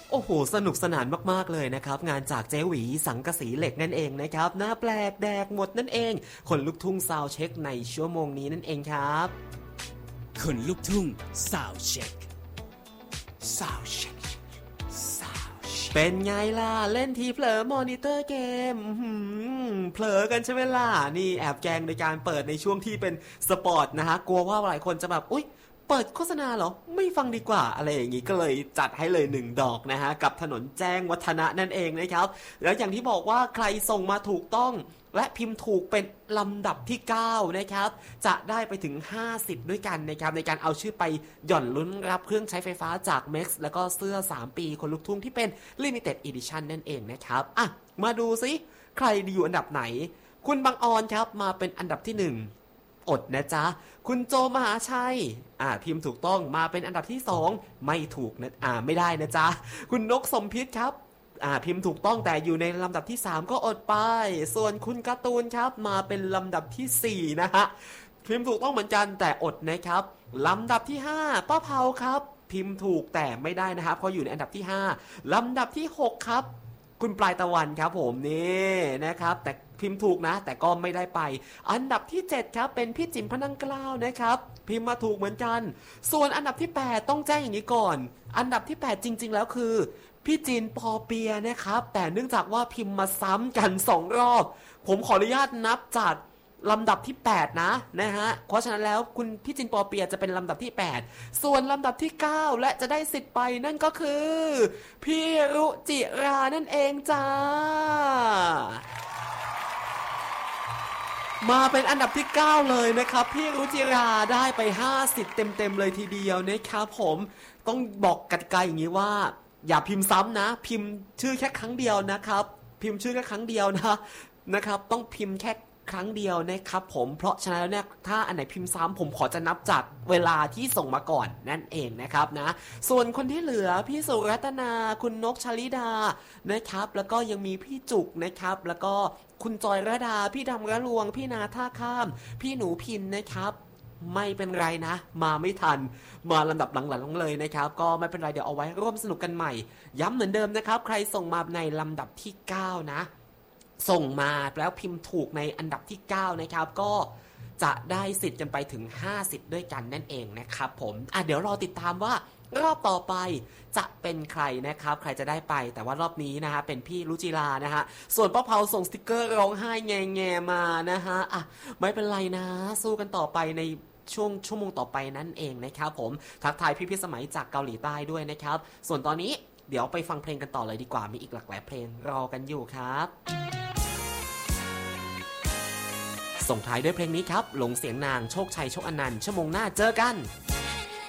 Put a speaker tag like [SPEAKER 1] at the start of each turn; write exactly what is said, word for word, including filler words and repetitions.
[SPEAKER 1] โอ้โหสนุกสนานมากๆเลยนะครับงานจากเจหวีสังกะสีเหล็กนั่นเองนะครับหน้าแปลกแดกหมดนั่นเองคนลูกทุ่งซาวด์เช็คในชั่วโมงนี้นั่นเองครับ
[SPEAKER 2] คนลูกทุ่งซาวด์เช็คซาวด์เช็ค
[SPEAKER 1] เป็นไงล่ะเล่นทีเผลอมอนิเตอร์เกมเผลอกันใช่ไหมล่ะนี่แอบแกงในการเปิดในช่วงที่เป็นสปอร์ตนะฮะกลัวว่าหลายคนจะแบบอุ๊ยเปิดโฆษณาเหรอไม่ฟังดีกว่าอะไรอย่างนี้ก็เลยจัดให้เลยหนึ่งดอกนะฮะกับถนนแจ้งวัฒนะนั่นเองนะครับแล้วอย่างที่บอกว่าใครส่งมาถูกต้องและพิมพ์ถูกเป็นลำดับที่เก้านะครับจะได้ไปถึงห้าสิบด้วยกันนะครับในการเอาชื่อไปหย่อนลุ้นรับเครื่องใช้ไฟฟ้าจาก Max แล้วก็เสื้อสามปีคนลุกทุ่งที่เป็น Limited Edition นั่นเองนะครับอ่ะมาดูซิใครอยู่อันดับไหนคุณบังออนครับมาเป็นอันดับที่หนึ่งอดนะจ๊ะคุณโจมหาชัยอ่าพิมพ์ถูกต้องมาเป็นอันดับที่สองไม่ถูกนะอ่าไม่ได้นะจ๊ะคุณนกสมพิษครับอ่าพิมพ์ถูกต้องแต่อยู่ในลำดับที่สามก็อดไปส่วนคุณการ์ตูนครับมาเป็นลำดับที่สี่นะฮะพิมพ์ถูกต้องเหมือนกันแต่อดนะครับลำดับที่ห้าป้าเผาครับพิมพ์ถูกแต่ไม่ได้นะครับเพราะอยู่ในอันดับที่ห้าลำดับที่หกครับคุณปลายตะวันครับผมนี่นะครับแต่พิมพ์ถูกนะแต่ก็ไม่ได้ไปอันดับที่เจ็ดครับเป็นพี่จิ๋มพนังกล้าวนะครับพิมพ์มาถูกเหมือนกันส่วนอันดับที่แปดต้องแจ้งอย่างนี้ก่อนอันดับที่แปดจริงๆแล้วคือพี่จีนปอเปียนะครับแต่เนื่องจากว่าพิมพ์มาซ้ำกันสองรอบผมขออนุญาตนับจากลำดับที่แปดนะนะฮะเพราะฉะนั้นแล้วคุณพี่จินปอเปียจะเป็นลำดับที่แปดส่วนลำดับที่เก้าและจะได้สิทธิ์ไปนั่นก็คือพี่รุจิรานั่นเองจ้ามาเป็นอันดับที่เก้าเลยนะครับพี่รุจิราได้ไปห้าสิบเต็มๆเลยทีเดียวนะครับผมต้องบอกกติกาอย่างนี้ว่าอย่าพิมพ์ซ้ำนะพิมพ์ชื่อแค่ครั้งเดียวนะครับพิมพ์ชื่อแค่ครั้งเดียวนะนะครับต้องพิมพ์แค่ครั้งเดียวนะครับผมเพราะฉะนั้นแล้วเนี่ยถ้าอันไหนพิมพ์ซ้ำผมขอจะนับจากเวลาที่ส่งมาก่อนนั่นเองนะครับนะส่วนคนที่เหลือพี่สุรัตนาคุณนกชลิดานะครับแล้วก็ยังมีพี่จุกนะครับแล้วก็คุณจอยระดาพี่ดำระลวงพี่นาท่าข้ามพี่หนูพินนะครับไม่เป็นไรนะมาไม่ทันมาลำดับหลังๆเลยนะครับก็ไม่เป็นไรเดี๋ยวเอาไว้ร่วมสนุกกันใหม่ย้ำเหมือนเดิมนะครับใครส่งมาในลำดับที่เก้านะส่งมาแล้วพิมพ์ถูกในอันดับที่เก้านะครับก็จะได้สิทธิ์กันไปถึงห้าสิบด้วยกันนั่นเองนะครับผมอ่ะเดี๋ยวรอติดตามว่ารอบต่อไปจะเป็นใครนะครับใครจะได้ไปแต่ว่ารอบนี้นะฮะเป็นพี่รุจิรานะฮะส่วนป้าเผาส่งสติกเกอร์ร้องไห้แง่ๆมานะฮะอ่ะไม่เป็นไรนะสู้กันต่อไปในช่วงชั่วโมงต่อไปนั่นเองนะครับผมทักทายพี่พิสมัยจากเกาหลีใต้ด้วยนะครับส่วนตอนนี้เดี๋ยวไปฟังเพลงกันต่อเลยดีกว่ามีอีกหลากหลายเพลงรอกันอยู่ครับส่งท้ายด้วยเพลงนี้ครับหลงเสียงนางโชคชัยโชคอนันต์ชั่วโมงหน้าเจอกัน